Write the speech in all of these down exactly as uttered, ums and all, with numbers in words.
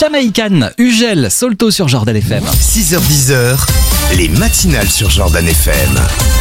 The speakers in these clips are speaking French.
Samaikan, Ugel, Solto sur Jordan F M. six heures dix, les matinales sur Jordan F M.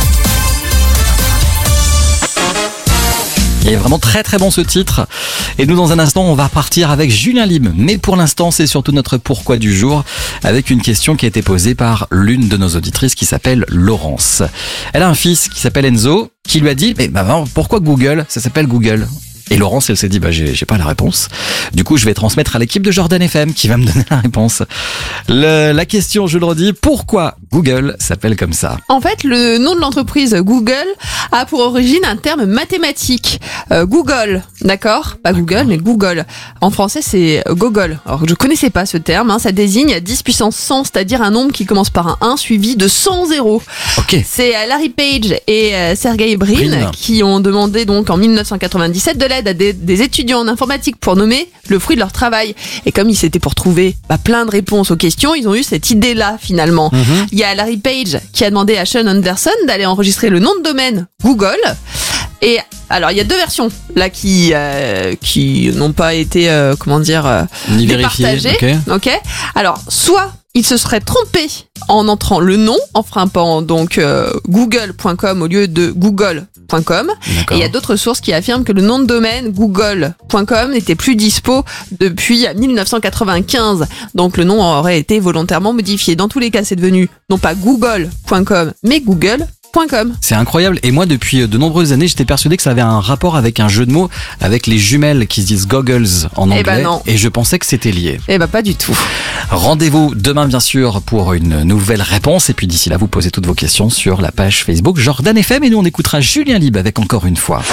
Il est vraiment très très bon ce titre. Et nous, dans un instant, on va partir avec Julien Lim. Mais pour l'instant, c'est surtout notre pourquoi du jour, avec une question qui a été posée par l'une de nos auditrices qui s'appelle Laurence. Elle a un fils qui s'appelle Enzo, qui lui a dit mais bah, pourquoi Google? Ça s'appelle Google. Et Laurence, elle s'est dit, bah, j'ai, j'ai pas la réponse. Du coup, je vais transmettre à l'équipe de Jordan F M qui va me donner la réponse. Le, la question, je le redis, pourquoi Google s'appelle comme ça? En fait, le nom de l'entreprise Google a pour origine un terme mathématique. Euh, Google, d'accord? Pas Google, mais Google. En français, c'est Gogol. Alors, je connaissais pas ce terme, hein. Ça désigne dix puissance cent, c'est-à-dire un nombre qui commence par un un suivi de cent zéros. Ok. C'est Larry Page et euh, Sergey Brin, Brin qui ont demandé donc en dix-neuf cent quatre-vingt-dix-sept de l'aide à des, des étudiants en informatique pour nommer le fruit de leur travail. Et comme ils s'étaient pour trouver bah, plein de réponses aux questions, ils ont eu cette idée-là finalement. Mm-hmm. Il y a Larry Page qui a demandé à Sean Anderson d'aller enregistrer le nom de domaine Google. Et alors il y a deux versions là qui euh, qui n'ont pas été euh, comment dire euh, ni vérifiées. Okay. ok. Alors soit il se serait trompé en entrant le nom, en frappant donc euh, google point com au lieu de google point com. Et il y a d'autres sources qui affirment que le nom de domaine google point com n'était plus dispo depuis dix-neuf cent quatre-vingt-quinze. Donc le nom aurait été volontairement modifié. Dans tous les cas, c'est devenu non pas google point com mais google point com. C'est incroyable. Et moi, depuis de nombreuses années, j'étais persuadé que ça avait un rapport avec un jeu de mots, avec les jumelles qui se disent goggles en anglais. Eh ben non. Et je pensais que c'était lié. Eh ben pas du tout. Rendez-vous demain, bien sûr, pour une nouvelle réponse. Et puis d'ici là, vous posez toutes vos questions sur la page Facebook Jordan F M. Et nous, on écoutera Julien Lib avec Encore une fois.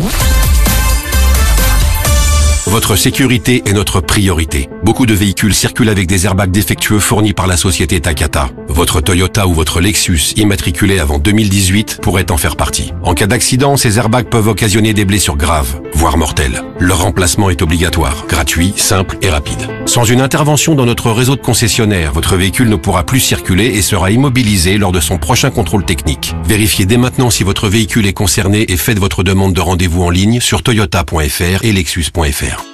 Votre sécurité est notre priorité. Beaucoup de véhicules circulent avec des airbags défectueux fournis par la société Takata. Votre Toyota ou votre Lexus, immatriculé avant deux mille dix-huit, pourrait en faire partie. En cas d'accident, ces airbags peuvent occasionner des blessures graves, voire mortelles. Leur remplacement est obligatoire, gratuit, simple et rapide. Sans une intervention dans notre réseau de concessionnaires, votre véhicule ne pourra plus circuler et sera immobilisé lors de son prochain contrôle technique. Vérifiez dès maintenant si votre véhicule est concerné et faites votre demande de rendez-vous en ligne sur toyota point f r et lexus point f r.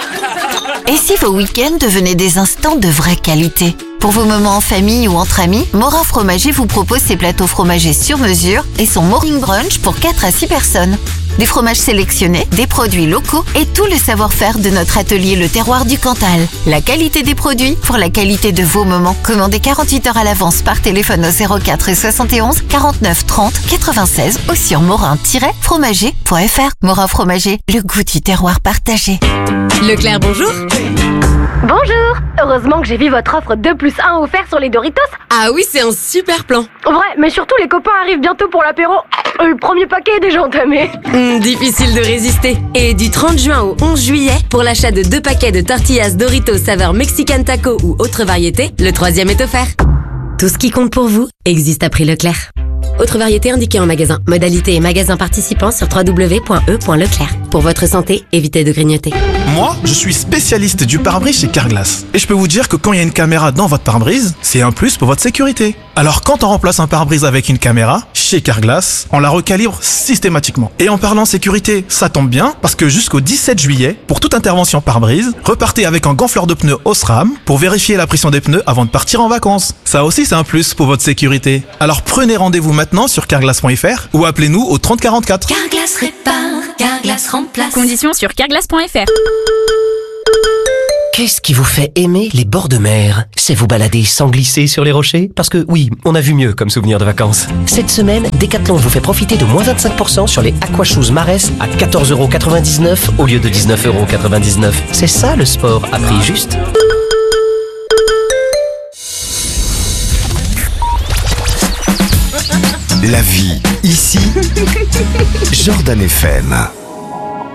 Et si vos week-ends devenaient des instants de vraie qualité? Pour vos moments en famille ou entre amis, Morin Fromager vous propose ses plateaux fromagers sur mesure et son Morning Brunch pour quatre à six personnes. Des fromages sélectionnés, des produits locaux et tout le savoir-faire de notre atelier Le Terroir du Cantal. La qualité des produits pour la qualité de vos moments. Commandez quarante-huit heures à l'avance par téléphone au zéro quatre soixante et onze quarante-neuf trente quatre-vingt-seize ou sur morin tiret fromager point f r. Morin Fromager, le goût du terroir partagé. Leclerc, bonjour. Bonjour. Heureusement que j'ai vu votre offre deux plus un offert sur les Doritos. Ah oui, c'est un super plan. Vrai, mais surtout les copains arrivent bientôt pour l'apéro. Le premier paquet est déjà entamé. Mmh, difficile de résister. Et du trente juin au onze juillet, pour l'achat de deux paquets de tortillas Doritos saveur Mexican Taco ou autre variété, le troisième est offert. Tout ce qui compte pour vous existe à prix Leclerc. Autre variété indiquée en magasin. Modalité et magasin participants sur w w w point e point leclerc. Pour votre santé, évitez de grignoter. Moi, je suis spécialiste du pare-brise chez Carglass. Et je peux vous dire que quand il y a une caméra dans votre pare-brise, c'est un plus pour votre sécurité. Alors quand on remplace un pare-brise avec une caméra, chez Carglass, on la recalibre systématiquement. Et en parlant sécurité, ça tombe bien, parce que jusqu'au dix-sept juillet, pour toute intervention pare-brise, repartez avec un gonfleur de pneus Osram pour vérifier la pression des pneus avant de partir en vacances. Ça aussi, c'est un plus pour votre sécurité. Alors prenez rendez-vous maintenant sur carglass point f r ou appelez-nous au trente quarante-quatre. Carglass répare, Carglass remplace. Conditions sur carglass point f r. Qu'est-ce qui vous fait aimer les bords de mer? C'est vous balader sans glisser sur les rochers? Parce que oui, on a vu mieux comme souvenir de vacances. Cette semaine, Decathlon vous fait profiter de moins vingt-cinq pour cent sur les Aquashoes Marès à quatorze euros quatre-vingt-dix-neuf au lieu de dix-neuf euros quatre-vingt-dix-neuf. C'est ça le sport à prix juste. La vie, ici, Jordan F M.